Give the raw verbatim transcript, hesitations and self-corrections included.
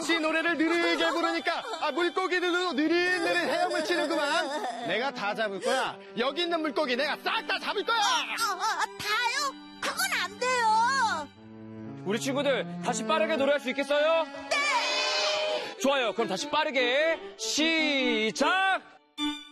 같이 노래를 느리게 부르니까 아, 물고기들도 느릿느릿 헤엄을 치는구만. 내가 다 잡을 거야. 여기 있는 물고기 내가 싹 다 잡을 거야. 어, 어, 다요? 그건 안 돼요. 우리 친구들 다시 빠르게 노래할 수 있겠어요? 네! 좋아요. 그럼 다시 빠르게 시작!